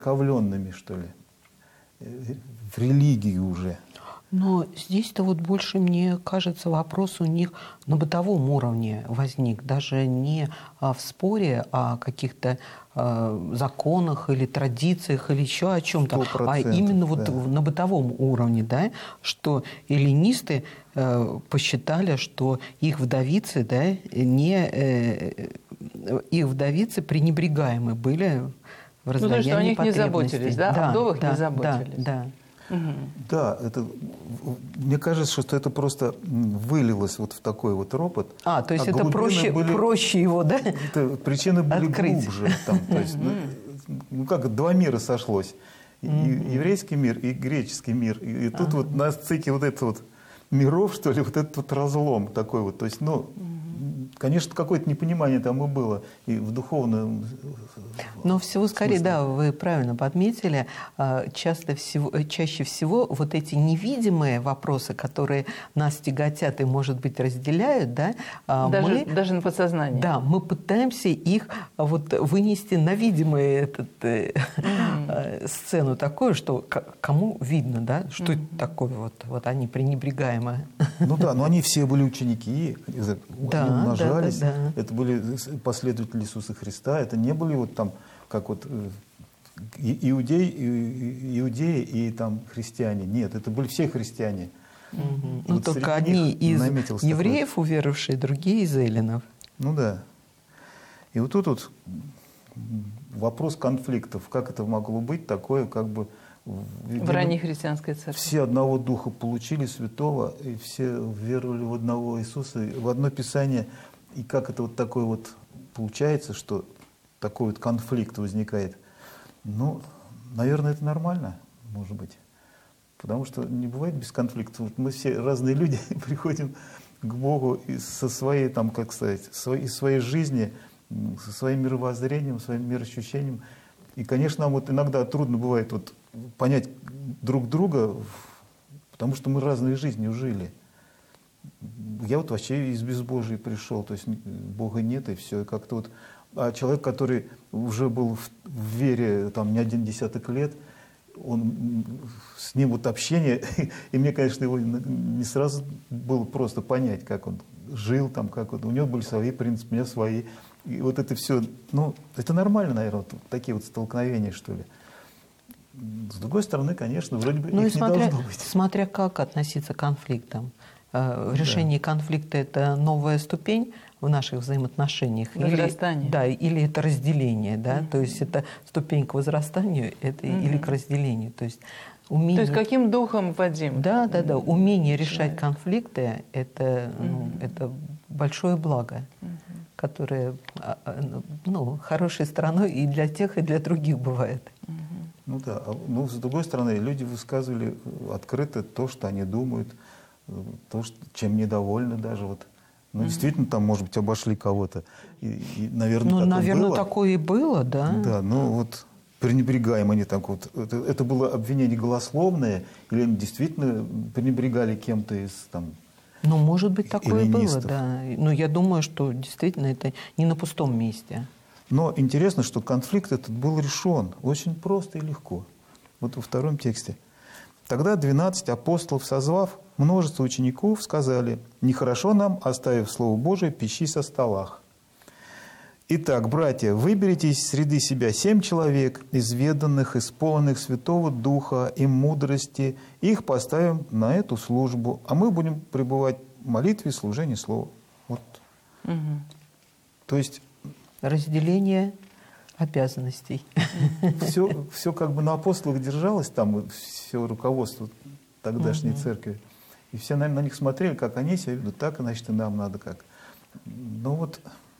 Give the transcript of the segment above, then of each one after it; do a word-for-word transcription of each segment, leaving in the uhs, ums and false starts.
ковленными, что ли, в религии уже. Но здесь-то вот больше, мне кажется, вопрос у них на бытовом уровне возник. Даже не в споре о каких-то э, законах или традициях или еще о чем-то, а именно вот да. на бытовом уровне, да, что эллинисты э, посчитали, что их вдовицы, да, не, э, их вдовицы пренебрегаемы были в раздаянии потребностей. Ну, то, что о них не потребностей. заботились, да? Да, о вдовах да, не заботились. Да, да. Угу. Да, это, мне кажется, что это просто вылилось вот в такой вот ропот. А, то есть а это проще, были, проще его, да? Это, причины были открыть. глубже. Там, то есть, ну, ну как, два мира сошлось. И, mm-hmm. еврейский мир и греческий мир. И, и тут uh-huh. вот на стыке вот этого вот миров, что ли, вот этот вот разлом такой вот. То есть, ну, mm-hmm. конечно, какое-то непонимание там и было. И в духовном Но всего скорее, смысле. да, вы правильно подметили, часто всего, чаще всего вот эти невидимые вопросы, которые нас тяготят и, может быть, разделяют, да, даже, мы, даже на подсознание. Да, мы пытаемся их вот вынести на видимую этот, mm-hmm. сцену такую, что кому видно, да, что mm-hmm. это такое, вот, вот они пренебрегаемые. Ну да, но они все были ученики, да, они умножались, да, да, да. Это были последователи Иисуса Христа, это не были вот там, как вот иудеи, иудеи и там христиане. Нет, это были все христиане. Угу. Ну, вот только одни из евреев такой... уверовавшие, другие из эллинов. Ну да. И вот тут вот вопрос конфликтов. Как это могло быть такое, как бы... В ранней христианской церкви. Все одного духа получили, святого, и все веровали в одного Иисуса, в одно Писание. И как это вот такое вот получается, что такой вот конфликт возникает? Ну, наверное, это нормально, может быть. Потому что не бывает без конфликта. Вот мы все разные люди приходим к Богу со своей, там, как сказать, своей, своей жизни, со своим мировоззрением, своим мироощущением. И, конечно, нам вот иногда трудно бывает вот понять друг друга, потому что мы разные жизни жили. Я вот вообще из безбожия пришел, то есть Бога нет, и все. И как-то вот... А человек, который уже был в, в вере там, не один десяток лет, он, с ним вот общение, и мне, конечно, его не сразу было просто понять, как он жил, там, как он, у него были свои принципы, у меня свои. И вот это все, ну, это нормально, наверное, вот такие вот столкновения, что ли. С другой стороны, конечно, вроде бы ну, их смотря, не должно быть. Смотря как относиться к конфликтам. В решении да. конфликта это новая ступень в наших взаимоотношениях. Возрастание. Или, да, или это разделение. Да? Mm-hmm. То есть это ступень к возрастанию это, mm-hmm. или к разделению. То есть, умение... То есть каким духом Вадим? Да, да, да. Умение решать конфликты это, mm-hmm. ну, это большое благо, mm-hmm. которое ну, хорошей стороной и для тех, и для других бывает. Mm-hmm. Ну да. Ну, с другой стороны, люди высказывали открыто то, что они думают, то, что, чем недовольны даже. Вот. Ну, mm-hmm. действительно, там, может быть, обошли кого-то. И, и, наверное, ну, наверное, было. такое и было, да. Да, ну вот пренебрегаем они так вот. Это, это было обвинение голословное, или они действительно пренебрегали кем-то из там. Ну, может быть, такое эллинистов. было, да. Но я думаю, что действительно это не на пустом месте. Но интересно, что конфликт этот был решен очень просто и легко. Вот во втором тексте. Тогда двенадцать апостолов, созвав множество учеников, сказали: «Нехорошо нам, оставив Слово Божие, пищи со столах. Итак, братья, выберите из среды себя семь человек, изведанных, исполненных Святого Духа и мудрости, их поставим на эту службу, а мы будем пребывать в молитве и служении Слова». Вот. Угу. То есть... Разделение обязанностей. Все, все как бы на апостолах держалось, там все руководство тогдашней uh-huh. церкви. И все, наверное, на них смотрели, как они себя ведут, так, значит, и нам надо как. Но вот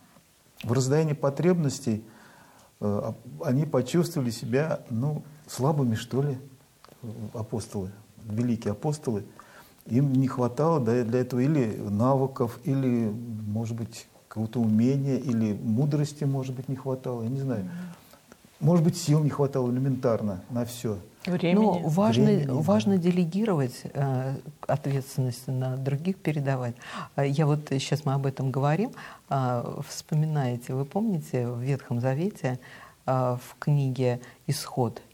в раздаянии потребностей э, они почувствовали себя, ну, слабыми, что ли, апостолы, великие апостолы. Им не хватало для этого или навыков, или, может быть, какого-то умения, или мудрости, может быть, не хватало, я не знаю. Может быть, сил не хватало элементарно на все. Времени. Но важно, Времени, важно да. делегировать э, ответственность на других, передавать. Я вот, сейчас мы об этом говорим, э, вспоминаете, вы помните, в Ветхом Завете, э, в книге «Исход»,